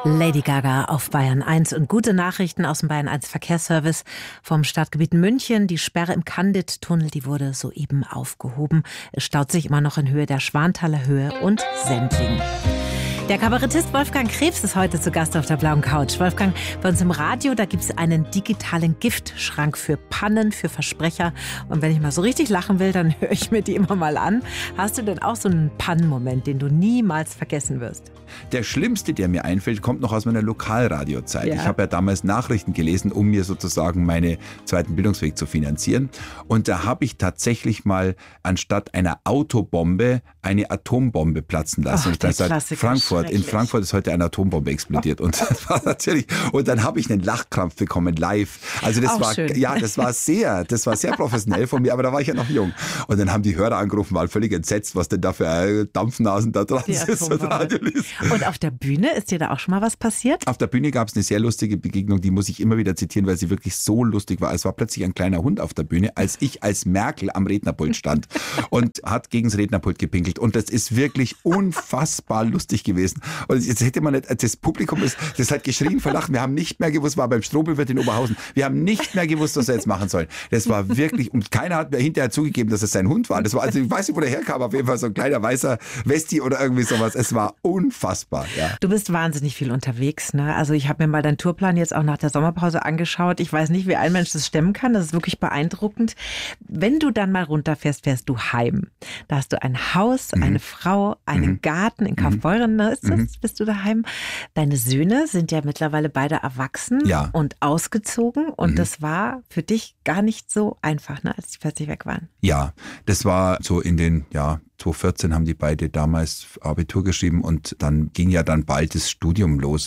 Lady Gaga auf Bayern 1 und gute Nachrichten aus dem Bayern 1 Verkehrsservice vom Stadtgebiet München. Die Sperre im Candid-Tunnel, die wurde soeben aufgehoben. Es staut sich immer noch in Höhe der Schwanthaler Höhe und Sendling. Der Kabarettist Wolfgang Krebs ist heute zu Gast auf der blauen Couch. Wolfgang, bei uns im Radio, da gibt es einen digitalen Giftschrank für Pannen, für Versprecher. Und wenn ich mal so richtig lachen will, dann höre ich mir die immer mal an. Hast du denn auch so einen Pannenmoment, den du niemals vergessen wirst? Der schlimmste, der mir einfällt, kommt noch aus meiner Lokalradiozeit. Ja. Ich habe ja damals Nachrichten gelesen, um mir sozusagen meinen zweiten Bildungsweg zu finanzieren. Und da habe ich tatsächlich mal anstatt einer Autobombe eine Atombombe platzen lassen. Und das sagt Frankfurt. In Frankfurt ist heute eine Atombombe explodiert. Und das war natürlich, und dann habe ich einen Lachkrampf bekommen live. Also das war, schön. ja, das war sehr professionell von mir, aber da war ich ja noch jung. Und dann haben die Hörer angerufen, waren völlig entsetzt, was denn da für Dampfnasen da dran sitzen und Radio liest. Und auf der Bühne, ist dir da auch schon mal was passiert? Auf der Bühne gab es eine sehr lustige Begegnung, die muss ich immer wieder zitieren, weil sie wirklich so lustig war. Es war plötzlich ein kleiner Hund auf der Bühne, als ich als Merkel am Rednerpult stand und hat gegen das Rednerpult gepinkelt. Und das ist wirklich unfassbar lustig gewesen. Und jetzt hätte man nicht, das Publikum das hat geschrien vor Lachen. Wir haben nicht mehr gewusst, war beim Strobelwirt in Oberhausen. Wir haben nicht mehr gewusst, was wir jetzt machen sollen. Das war wirklich, und keiner hat mir hinterher zugegeben, dass es sein Hund war. Das war, also ich weiß nicht, wo der herkam, auf jeden Fall so ein kleiner weißer Westi oder irgendwie sowas. Es war unfassbar. Ja. Du bist wahnsinnig viel unterwegs, ne? Also ich habe mir mal deinen Tourplan jetzt auch nach der Sommerpause angeschaut. Ich weiß nicht, wie ein Mensch das stemmen kann. Das ist wirklich beeindruckend. Wenn du dann mal runterfährst, fährst du heim. Da hast du ein Haus, eine Frau, einen Garten in Kaufbeuren. Ne? Bist du daheim? Deine Söhne sind ja mittlerweile beide erwachsen und ausgezogen. Und das war für dich gar nicht so einfach, ne, als die plötzlich weg waren. Ja, das war so in den 2014 haben die beide damals Abitur geschrieben und dann ging ja dann bald das Studium los.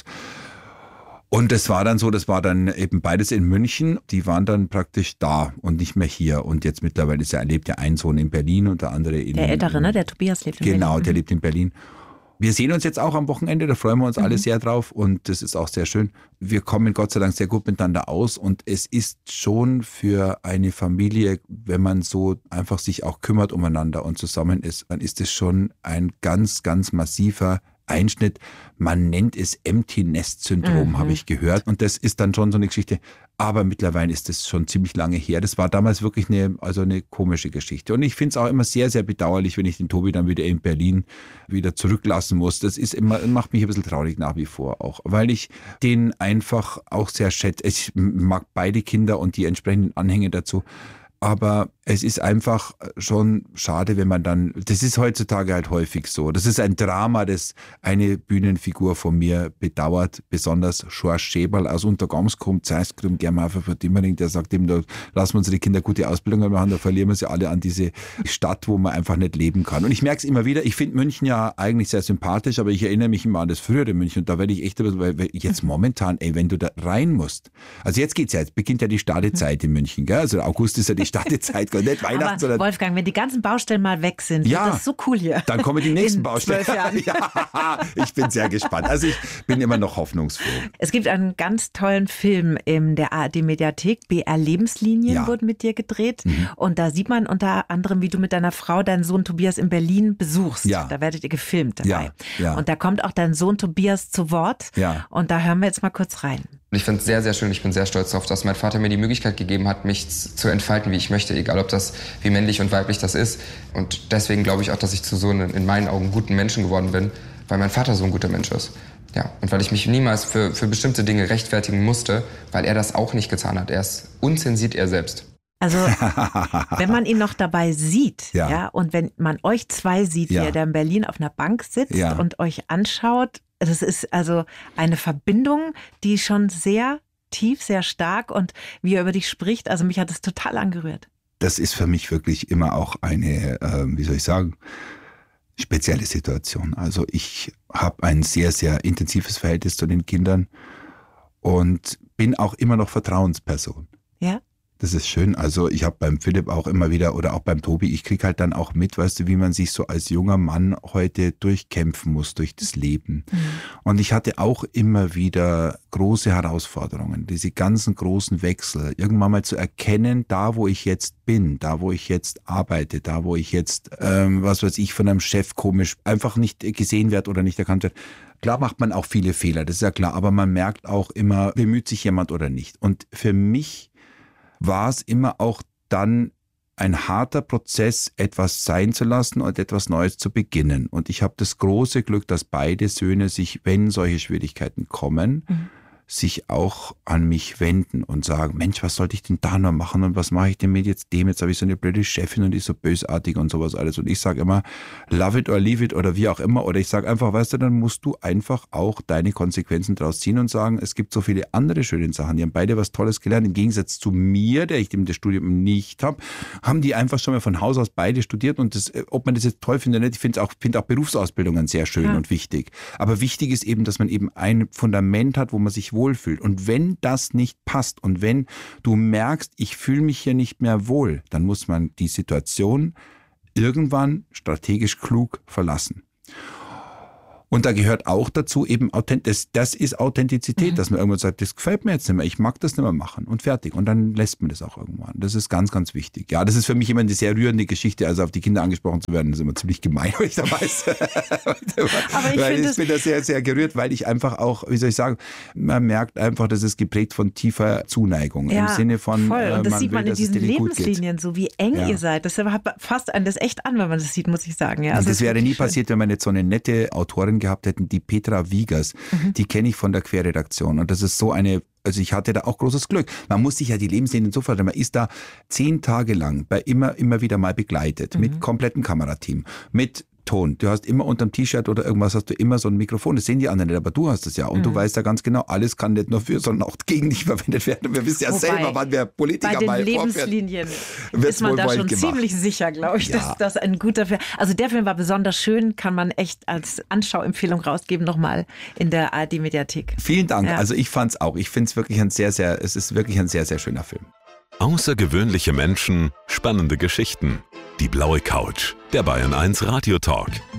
Und das war dann eben beides in München. Die waren dann praktisch da und nicht mehr hier. Und jetzt mittlerweile lebt ja ein Sohn in Berlin und der andere in... Der Ältere, ne? Der Tobias lebt in Berlin. Genau, der lebt in Berlin. Wir sehen uns jetzt auch am Wochenende, da freuen wir uns alle sehr drauf und das ist auch sehr schön. Wir kommen Gott sei Dank sehr gut miteinander aus und es ist schon für eine Familie, wenn man so einfach sich auch kümmert umeinander und zusammen ist, dann ist es schon ein ganz, ganz massiver Einschnitt. Man nennt es Empty-Nest-Syndrom, habe ich gehört. Und das ist dann schon so eine Geschichte. Aber mittlerweile ist das schon ziemlich lange her. Das war damals wirklich eine komische Geschichte. Und ich finde es auch immer sehr, sehr bedauerlich, wenn ich den Tobi dann wieder in Berlin wieder zurücklassen muss. Das ist macht mich ein bisschen traurig nach wie vor auch, weil ich den einfach auch sehr schätze. Ich mag beide Kinder und die entsprechenden Anhänge dazu. Aber es ist einfach schon schade, wenn man dann, das ist heutzutage halt häufig so. Das ist ein Drama, das eine Bühnenfigur von mir bedauert, besonders Schorsch Schäberl aus Untergams kommt, Zeitskrim Germafer für Dimmering, der sagt ihm, da lassen wir unsere Kinder gute Ausbildung machen, da verlieren wir sie alle an diese Stadt, wo man einfach nicht leben kann. Und ich merke es immer wieder, ich finde München ja eigentlich sehr sympathisch, aber ich erinnere mich immer an das frühere München und da werde ich echt, weil jetzt momentan, wenn du da rein musst, also jetzt beginnt ja die Stadezeit in München, gell? Also August ist ja die Stadezeit, nicht Weihnachten, sondern... Wolfgang, wenn die ganzen Baustellen mal weg sind, wird das so cool hier. Dann kommen die nächsten Baustellen. Ja, ich bin sehr gespannt. Also ich bin immer noch hoffnungsfroh. Es gibt einen ganz tollen Film in der ARD-Mediathek, BR Lebenslinien wurden mit dir gedreht. Und da sieht man unter anderem, wie du mit deiner Frau deinen Sohn Tobias in Berlin besuchst. Ja. Da werdet ihr gefilmt dabei. Ja. Und da kommt auch dein Sohn Tobias zu Wort. Ja. Und da hören wir jetzt mal kurz rein. Ich finde es sehr, sehr schön. Ich bin sehr stolz darauf, dass mein Vater mir die Möglichkeit gegeben hat, mich zu entfalten, wie ich möchte, egal ob das, wie männlich und weiblich das ist. Und deswegen glaube ich auch, dass ich zu so einem, in meinen Augen, guten Menschen geworden bin, weil mein Vater so ein guter Mensch ist. Ja, und weil ich mich niemals für bestimmte Dinge rechtfertigen musste, weil er das auch nicht getan hat. Er ist unzensiert er selbst. Also, wenn man ihn noch dabei sieht, und wenn man euch zwei sieht, wie er da in Berlin auf einer Bank sitzt und euch anschaut, das ist also eine Verbindung, die schon sehr tief, sehr stark und wie er über dich spricht, also mich hat es total angerührt. Das ist für mich wirklich immer auch eine, spezielle Situation. Also ich habe ein sehr, sehr intensives Verhältnis zu den Kindern und bin auch immer noch Vertrauensperson. Ja? Das ist schön. Also ich habe beim Philipp auch immer wieder oder auch beim Tobi, ich kriege halt dann auch mit, weißt du, wie man sich so als junger Mann heute durchkämpfen muss durch das Leben. Und ich hatte auch immer wieder große Herausforderungen, diese ganzen großen Wechsel, irgendwann mal zu erkennen, da wo ich jetzt bin, da wo ich jetzt arbeite, da wo ich jetzt, was weiß ich, von einem Chef komisch einfach nicht gesehen werde oder nicht erkannt werde. Klar macht man auch viele Fehler, das ist ja klar, aber man merkt auch immer, bemüht sich jemand oder nicht. Und für mich war es immer auch dann ein harter Prozess, etwas sein zu lassen und etwas Neues zu beginnen. Und ich habe das große Glück, dass beide Söhne sich, wenn solche Schwierigkeiten kommen, sich auch an mich wenden und sagen, Mensch, was sollte ich denn da noch machen und was mache ich denn mit jetzt dem? Jetzt habe ich so eine blöde Chefin und die ist so bösartig und sowas alles. Und ich sage immer, love it or leave it oder wie auch immer. Oder ich sage einfach, weißt du, dann musst du einfach auch deine Konsequenzen draus ziehen und sagen, es gibt so viele andere schöne Sachen. Die haben beide was Tolles gelernt. Im Gegensatz zu mir, der ich eben das Studium nicht habe, haben die einfach schon mal von Haus aus beide studiert. Und das, ob man das jetzt toll findet oder nicht, ich finde auch Berufsausbildungen sehr schön und wichtig. Aber wichtig ist eben, dass man eben ein Fundament hat, wo man sich wohlfühlt. Und wenn das nicht passt und wenn du merkst, ich fühle mich hier nicht mehr wohl, dann muss man die Situation irgendwann strategisch klug verlassen. Und da gehört auch dazu eben das ist Authentizität, dass man irgendwann sagt, das gefällt mir jetzt nicht mehr, ich mag das nicht mehr machen und fertig. Und dann lässt man das auch irgendwann. Das ist ganz, ganz wichtig. Ja, das ist für mich immer eine sehr rührende Geschichte, also auf die Kinder angesprochen zu werden, das ist immer ziemlich gemein, weil ich da weiß. Aber ich bin da sehr, sehr gerührt, weil ich einfach auch, wie soll ich sagen, man merkt einfach, das ist geprägt von tiefer Zuneigung. Ja, im Sinne von, voll. Und das sieht man in diesen Lebenslinien, so wie eng ihr seid. Das fasst einen das echt an, wenn man das sieht, muss ich sagen. Ja, also das wäre nie passiert, wenn man jetzt so eine nette Autorin gehabt hätten, die Petra Wiegers, die kenne ich von der Querredaktion und das ist so eine, also ich hatte da auch großes Glück. Man muss sich ja die Lebenslinien so vorstellen, man ist da 10 Tage lang immer wieder mal begleitet, mit komplettem Kamerateam, mit Ton. Du hast immer unterm T-Shirt oder irgendwas hast du immer so ein Mikrofon. Das sehen die anderen nicht, aber du hast es ja. Und du weißt ja ganz genau, alles kann nicht nur für, sondern auch gegen dich verwendet werden. Und wir wissen ja selber, wann wir Politiker mal bei den Lebenslinien ist man da schon ziemlich sicher, glaube ich, dass das ein guter Film. Also der Film war besonders schön, kann man echt als Anschauempfehlung rausgeben, nochmal in der ARD-Mediathek. Vielen Dank. Ja. Also ich fand's auch. Ich finde es wirklich es ist wirklich ein sehr, sehr schöner Film. Außergewöhnliche Menschen, spannende Geschichten. Die blaue Couch, der Bayern 1 Radio Talk.